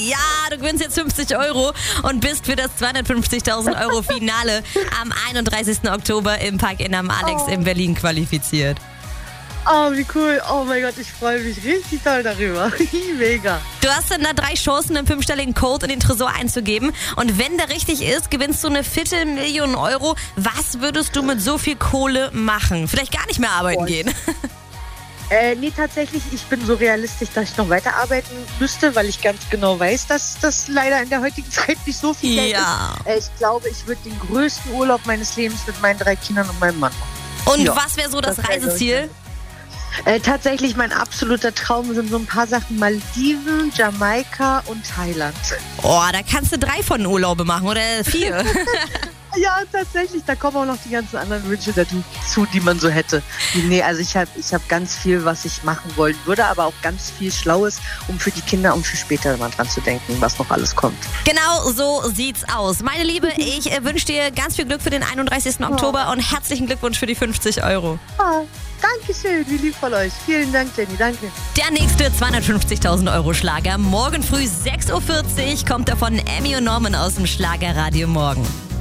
Ja, du gewinnst jetzt 50 Euro und bist für das 250.000 Euro Finale am 31. Oktober im Park-In am Alex in Berlin qualifiziert. Oh, wie cool. Oh mein Gott, ich freue mich richtig toll darüber. Mega. Du hast dann da 3 Chancen, einen 5-stelligen Code in den Tresor einzugeben. Und wenn der richtig ist, gewinnst du eine 250.000 Euro. Was würdest du mit so viel Kohle machen? Vielleicht gar nicht mehr arbeiten gehen. Nee, tatsächlich, ich bin so realistisch, dass ich noch weiterarbeiten müsste, weil ich ganz genau weiß, dass das leider in der heutigen Zeit nicht so viel Geld ist. Ich glaube, ich würde den größten Urlaub meines Lebens mit meinen 3 Kindern und meinem Mann machen. Und was wäre so das Reiseziel? Tatsächlich, mein absoluter Traum sind so ein paar Sachen: Malediven, Jamaika und Thailand. Oh, da kannst du 3 von Urlaube machen oder 4. Ja, tatsächlich, da kommen auch noch die ganzen anderen Wünsche dazu, die man so hätte. Nee, also ich hab ganz viel, was ich machen wollen würde, aber auch ganz viel Schlaues, um für die Kinder und für später mal dran zu denken, was noch alles kommt. Genau so sieht's aus. Meine Liebe, ich wünsche dir ganz viel Glück für den 31. Oktober und herzlichen Glückwunsch für die 50 Euro. Dankeschön, wie lieb von euch. Vielen Dank, Jenny, danke. Der nächste 250.000 Euro Schlager. Morgen früh 6.40 Uhr kommt er von Emmy und Norman aus dem Schlagerradio Morgen.